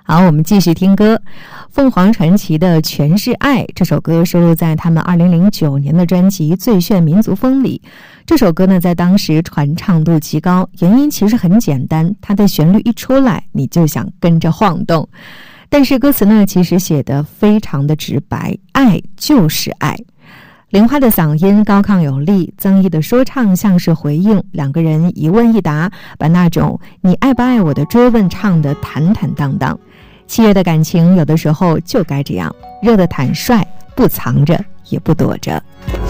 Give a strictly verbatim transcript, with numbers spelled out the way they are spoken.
好，我们继续听歌。凤凰传奇的《全是爱》这首歌收录在他们二零零九年的专辑《最炫民族风》里。这首歌呢，在当时传唱度极高，原因其实很简单，它的旋律一出来，你就想跟着晃动。但是歌词呢，其实写得非常的直白，爱就是爱。玲花的嗓音高亢有力，曾毅的说唱像是回应，两个人一问一答，把那种你爱不爱我的追问唱得坦坦荡荡。七月的感情有的时候就该这样，热得坦率，不藏着也不躲着。